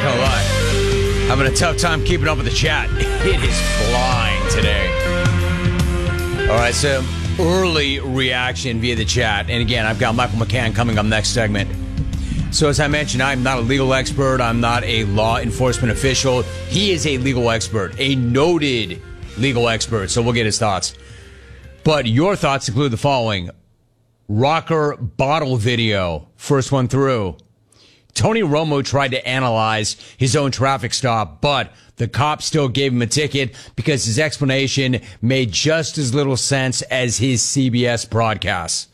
gonna lie. Having a tough time keeping up with the chat. It is flying today. All right, so early reaction via the chat. And again, I've got Michael McCann coming up next segment. So as I mentioned, I'm not a legal expert. I'm not a law enforcement official. He is a legal expert, a noted legal expert. So we'll get his thoughts. But your thoughts include the following. Rocker bottle video. First one through. Tony Romo tried to analyze his own traffic stop, but the cop still gave him a ticket because his explanation made just as little sense as his CBS broadcast.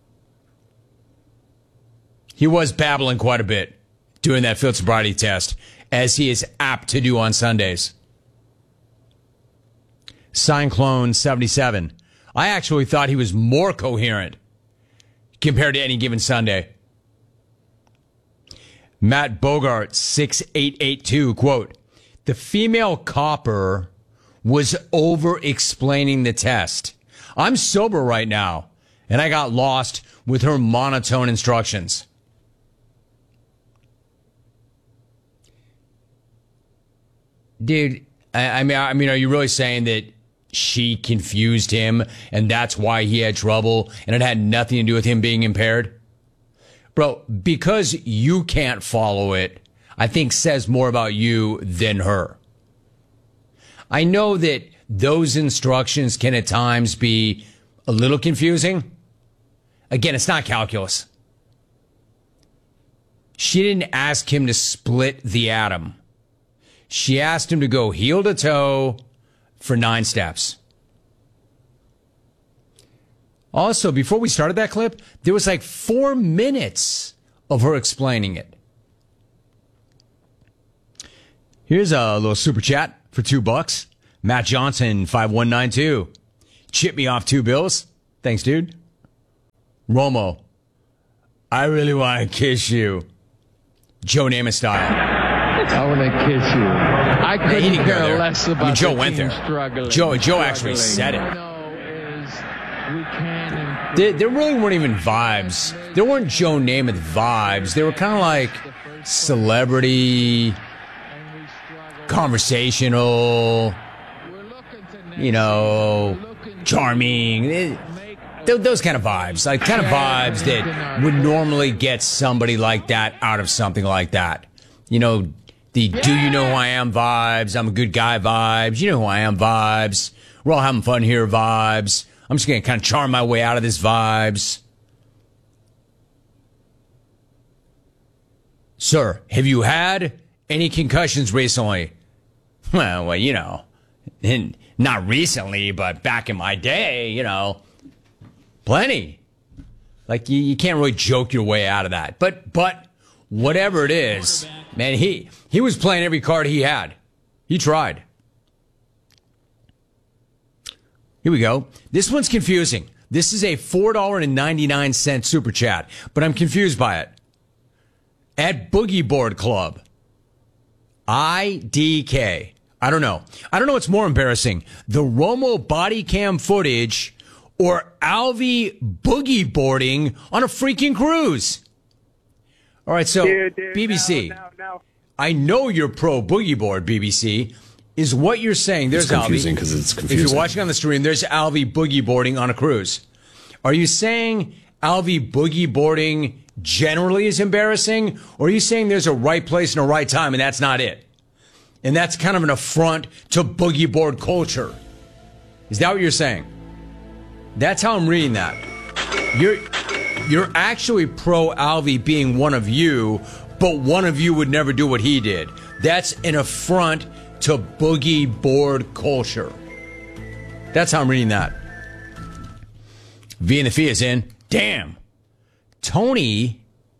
He was babbling quite a bit doing that field sobriety test, as he is apt to do on Sundays. Cyclone 77. I actually thought he was more coherent compared to any given Sunday. Matt Bogart, 6882, quote, the female copper was over-explaining the test. I'm sober right now, and I got lost with her monotone instructions. Dude, I mean, are you really saying that she confused him, and that's why he had trouble, and it had nothing to do with him being impaired? Bro, because you can't follow it, I think says more about you than her. I know that those instructions can at times be a little confusing. Again, it's not calculus. She didn't ask him to split the atom. She asked him to go heel to toe for 9 steps. Also, before we started that clip, there was like 4 minutes of her explaining it. Here's a little super chat for $2. Matt Johnson, 5192. Chip me off 2 bills. Thanks, dude. Romo, I really want to kiss you. Joe Namath style. I want to kiss you. I couldn't care less about Joe the went team there. struggling. Joe actually said it. There really weren't even vibes. There weren't Joe Namath vibes. They were kind of like celebrity, conversational, you know, charming. Those kind of vibes. Like kind of vibes that would normally get somebody like that out of something like that. You know, the do you know who I am vibes, I'm a good guy vibes, you know who I am vibes, we're all having fun here vibes. I'm just going to kind of charm my way out of this vibes. Sir, have you had any concussions recently? Well, you know, not recently, but back in my day, you know, plenty. Like, you can't really joke your way out of that. But whatever it is, man, he was playing every card he had. He tried. Here we go. This one's confusing. This is a $4.99 super chat, but I'm confused by it. At Boogie Board Club. IDK. I don't know. I don't know what's more embarrassing. The Romo body cam footage or Alvy boogie boarding on a freaking cruise. All right, so BBC. No. I know you're pro boogie board, BBC. Is what you're saying. There's It's confusing Alvy. because it's confusing. If you're watching on the stream, there's Alvy boogie boarding on a cruise. Are you saying Alvy boogie boarding generally is embarrassing? Or are you saying there's a right place and a right time and that's not it? And that's kind of an affront to boogie board culture. Is that what you're saying? That's how I'm reading that. You're actually pro Alvy being one of you, but one of you would never do what he did. That's an affront to boogie board culture. That's how I'm reading that. V and the Fee is in. Damn, Tony,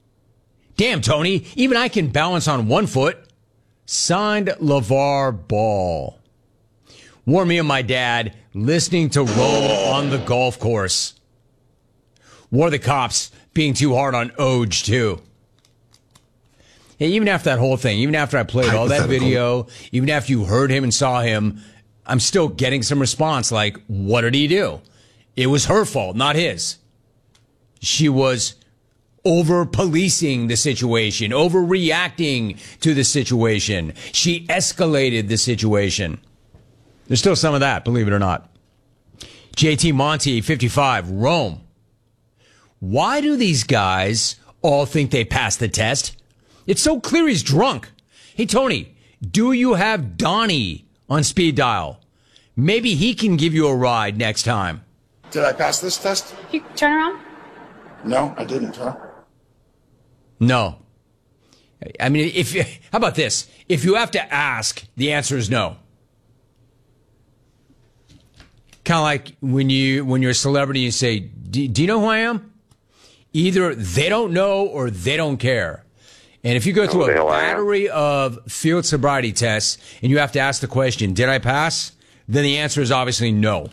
even I can balance on one foot. Signed LeVar Ball. Wore me and my dad listening to Roll on the golf course. Wore the cops being too hard on Oj too. Hey, even after that whole thing, even after I played all that video, even after you heard him and saw him, I'm still getting some response like, what did he do? It was her fault, not his. She was over-policing the situation, overreacting to the situation. She escalated the situation. There's still some of that, believe it or not. JT Monty, 55, Rome. Why do these guys all think they passed the test? It's so clear he's drunk. Hey, Tony, do you have Donnie on speed dial? Maybe he can give you a ride next time. Did I pass this test? You turn around? No, I didn't, huh? No. I mean, how about this? If you have to ask, the answer is no. Kind of like when you're a celebrity, you say, do you know who I am? Either they don't know or they don't care. And if you go through a battery of field sobriety tests and you have to ask the question, did I pass? Then the answer is obviously no.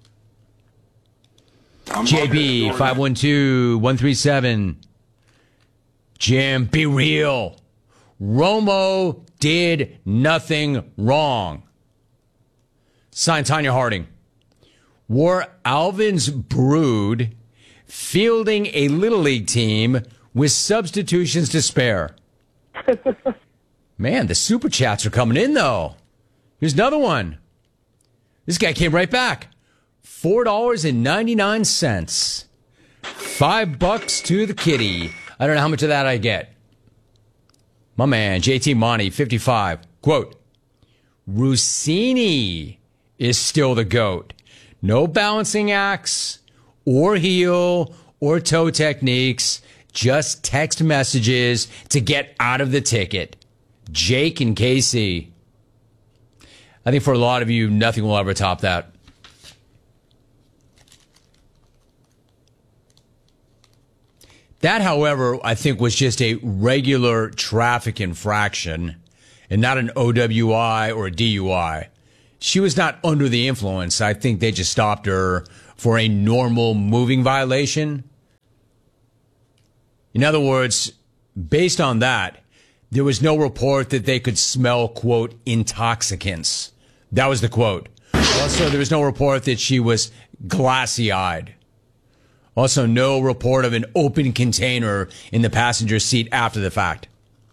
JB, 512-137. Jim, be real. Romo did nothing wrong. Signed, Tanya Harding. Were Alvin's brood fielding a Little League team with substitutions to spare? Man, the super chats are coming in, though. Here's another one. This guy came right back. $4.99. $5 to the kitty. I don't know how much of that I get. My man, JT Monty, 55. Quote, Rossini is still the GOAT. No balancing acts or heel or toe techniques. Just text messages to get out of the ticket. Jake and Casey. I think for a lot of you, nothing will ever top that. That, however, I think was just a regular traffic infraction and not an OWI or a DUI. She was not under the influence. I think they just stopped her for a normal moving violation. In other words, based on that, there was no report that they could smell, quote, intoxicants. That was the quote. Also, there was no report that she was glassy-eyed. Also, no report of an open container in the passenger seat after the fact.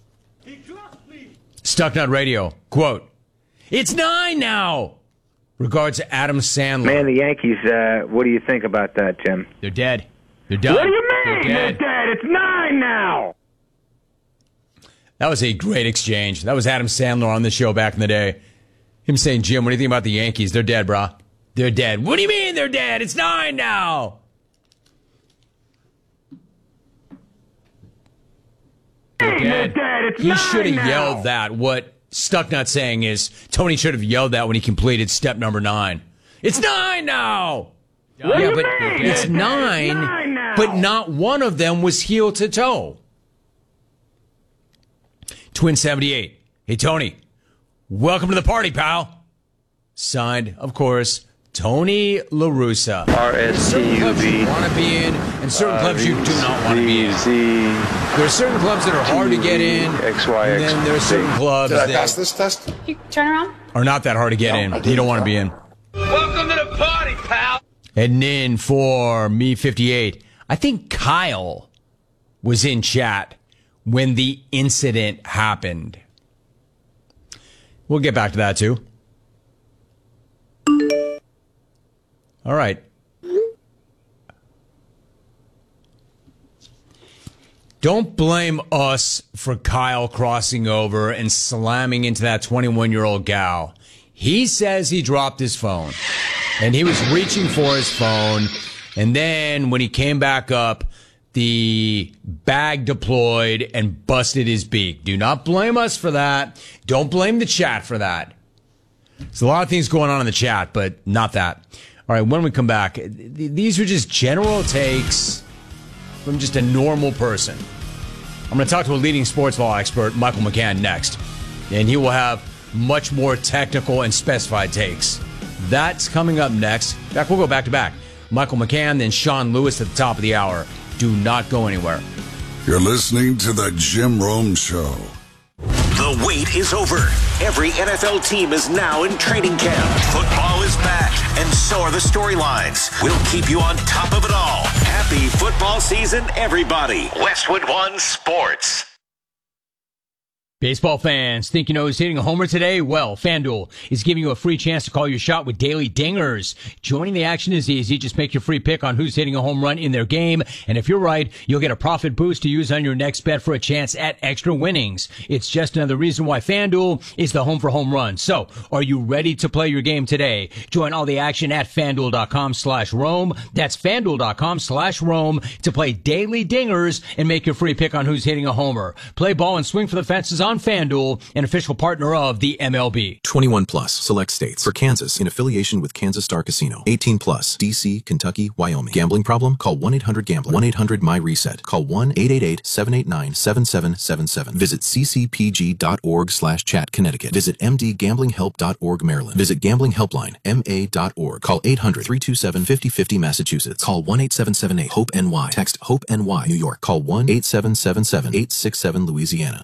Stucknut Radio, quote, it's 9 now. Regards to Adam Sandler. Man, the Yankees, what do you think about that, Tim? They're dead. They're done. What do you mean? They're dead. It's 9 now. That was a great exchange. That was Adam Sandler on the show back in the day. Him saying, Jim, what do you think about the Yankees? They're dead, brah. They're dead. What do you mean they're dead? It's 9 now. They're dead. It's 9 now. He should have yelled that. What Stucknut saying is Tony should have yelled that when he completed step number 9. It's 9 now. Yeah, but it's 9, but not one of them was heel to toe. Twin 78. Hey, Tony, welcome to the party, pal. Signed, of course, Tony La Russa. RSTUV. Clubs you want to be in, and certain clubs you do not want to be in. There are certain clubs that are hard to get in, and then there are certain clubs Did I pass this test? You turn around? are not that hard to get in. You don't want to be in. Welcome to the party, pal. Heading in for me 58. I think Kyle was in chat when the incident happened. We'll get back to that too. All right. Don't blame us for Kyle crossing over and slamming into that 21-year-old gal. He says he dropped his phone, and he was reaching for his phone, and then when he came back up, the bag deployed and busted his beak. Do not blame us for that. Don't blame the chat for that. There's a lot of things going on in the chat, but not that. All right, when we come back, these are just general takes from just a normal person. I'm going to talk to a leading sports law expert, Michael McCann, next. And he will have much more technical and specified takes. That's coming up next. In fact, we'll go back to back. Michael McCann, then Sean Lewis at the top of the hour. Do not go anywhere. You're listening to The Jim Rome Show. The The wait is over. Every NFL team is now in training camp. Football is back, and so are the storylines. We'll keep you on top of it all. Happy football season, everybody. Westwood One Sports. Baseball fans, think you know who's hitting a homer today? Well, FanDuel is giving you a free chance to call your shot with daily dingers. Joining the action is easy. Just make your free pick on who's hitting a home run in their game. And if you're right, you'll get a profit boost to use on your next bet for a chance at extra winnings. It's just another reason why FanDuel is the home for home runs. So, are you ready to play your game today? Join all the action at FanDuel.com/Rome. That's FanDuel.com/Rome to play daily dingers and make your free pick on who's hitting a homer. Play ball and swing for the fences on FanDuel, an official partner of the MLB. 21 plus, select states. For Kansas, in affiliation with Kansas Star Casino. 18 plus, D.C., Kentucky, Wyoming. Gambling problem? Call 1-800-GAMBLER. 1-800-MY-RESET. Call 1-888-789-7777. Visit ccpg.org/chat, Connecticut. Visit mdgamblinghelp.org, Maryland. Visit gamblinghelpline, ma.org. Call 800-327-5050, Massachusetts. Call 1-8778-HOPE-NY. Text HOPE-NY, New York. Call 1-8777-867, Louisiana.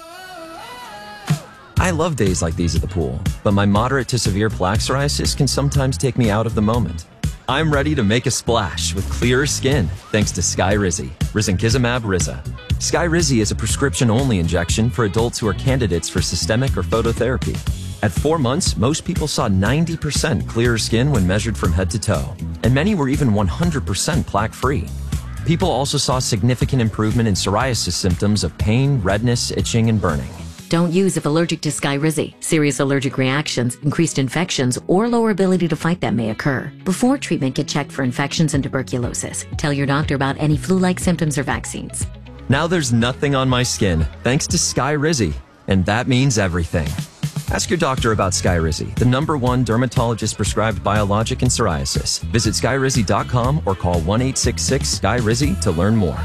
I love days like these at the pool, but my moderate to severe plaque psoriasis can sometimes take me out of the moment. I'm ready to make a splash with clearer skin thanks to Skyrizi, risankizumab Riza. Skyrizi is a prescription-only injection for adults who are candidates for systemic or phototherapy. At 4 months, most people saw 90% clearer skin when measured from head to toe, and many were even 100% plaque-free. People also saw significant improvement in psoriasis symptoms of pain, redness, itching, and burning. Don't use if allergic to Skyrizi. Serious allergic reactions, increased infections, or lower ability to fight them may occur. Before treatment, get checked for infections and tuberculosis. Tell your doctor about any flu-like symptoms or vaccines. Now there's nothing on my skin thanks to Skyrizi, and that means everything. Ask your doctor about Skyrizi, the #1 dermatologist-prescribed biologic in psoriasis. Visit Skyrizi.com or call 1-866-SKYRIZI to learn more.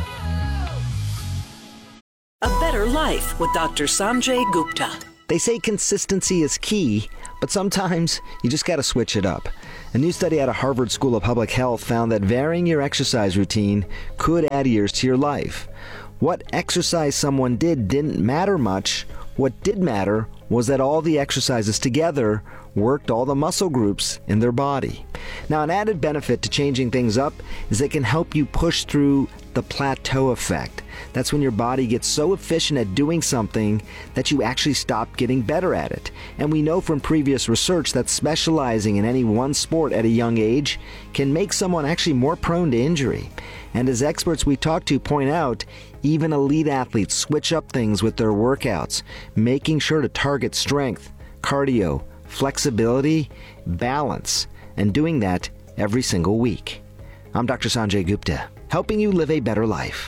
A Better Life with Dr. Sanjay Gupta. They say consistency is key, but sometimes you just got to switch it up. A new study out of Harvard School of Public Health found that varying your exercise routine could add years to your life. What exercise someone did didn't matter much. What did matter was that all the exercises together worked all the muscle groups in their body. Now, an added benefit to changing things up is it can help you push through the plateau effect. That's when your body gets so efficient at doing something that you actually stop getting better at it. And we know from previous research that specializing in any one sport at a young age can make someone actually more prone to injury. And as experts we talk to point out, even elite athletes switch up things with their workouts, making sure to target strength, cardio, flexibility, balance, and doing that every single week. I'm Dr. Sanjay Gupta, helping you live a better life.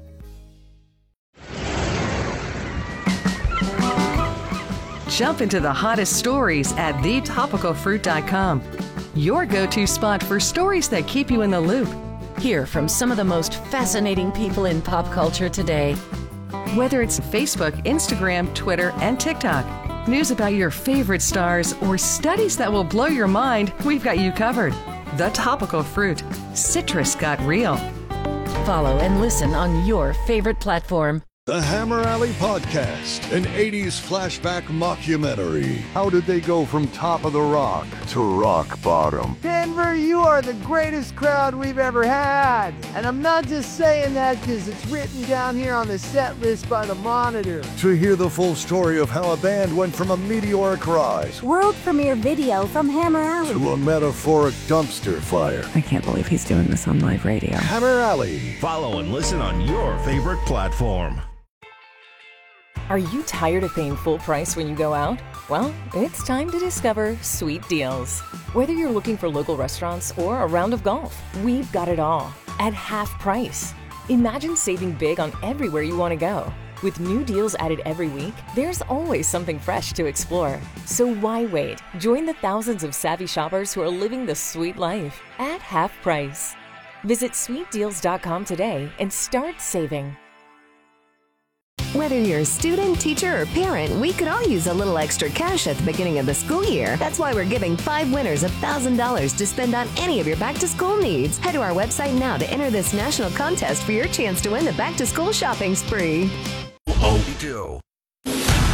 Jump into the hottest stories at thetopicalfruit.com. Your go-to spot for stories that keep you in the loop. Hear from some of the most fascinating people in pop culture today. Whether it's Facebook, Instagram, Twitter, and TikTok, news about your favorite stars, or studies that will blow your mind, we've got you covered. The Topical Fruit. Citrus got real. Follow and listen on your favorite platform. The Hammer Alley Podcast, an 80s flashback mockumentary. How did they go from top of the rock to rock bottom? Denver, you are the greatest crowd we've ever had. And I'm not just saying that because it's written down here on the set list by the Monitor. To hear the full story of how a band went from a meteoric rise, world premiere video from Hammer Alley, to a metaphoric dumpster fire. I can't believe he's doing this on live radio. Hammer Alley. Follow and listen on your favorite platform. Are you tired of paying full price when you go out? Well, it's time to discover Sweet Deals. Whether you're looking for local restaurants or a round of golf, we've got it all at half price. Imagine saving big on everywhere you want to go. With new deals added every week, there's always something fresh to explore. So why wait? Join the thousands of savvy shoppers who are living the sweet life at half price. Visit sweetdeals.com today and start saving. Whether you're a student, teacher, or parent, we could all use a little extra cash at the beginning of the school year. That's why we're giving 5 winners $1,000 to spend on any of your back-to-school needs. Head to our website now to enter this national contest for your chance to win the back-to-school shopping spree. Oh, we do.